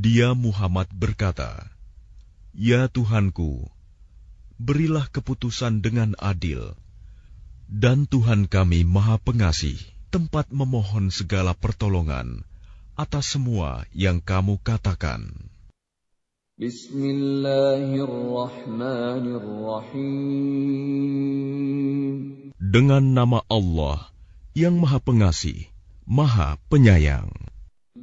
Dia Muhammad berkata, "Ya Tuhanku, berilah keputusan dengan adil, dan Tuhan kami Maha Pengasih, tempat memohon segala pertolongan atas semua yang kamu katakan." Bismillahirrahmanirrahim. Dengan nama Allah yang Maha Pengasih, Maha Penyayang.